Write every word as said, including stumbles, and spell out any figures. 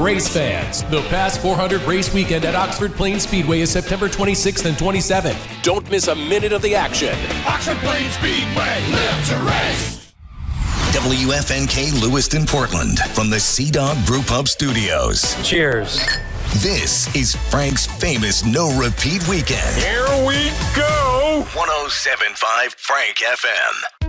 Race fans, the Past four hundred race weekend at Oxford Plains Speedway is September twenty-sixth and twenty-seventh. Don't miss a minute of the action. Oxford Plains Speedway, live to race. W F N K Lewiston, Portland, from the Sea Dog Brew Pub Studios. Cheers. This is Frank's famous no-repeat weekend. Here we go. one oh seven point five Frank F M.